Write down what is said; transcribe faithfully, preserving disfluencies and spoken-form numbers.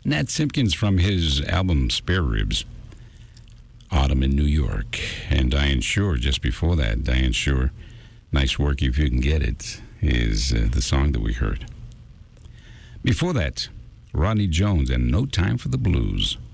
Nat Simpkins from his album Spare Ribs, Autumn in New York. And Diane Shore, just before that, Diane Shore, Nice Work If You Can Get It, is uh, the song that we heard. Before that, Rodney Jones and No Time for the Blues.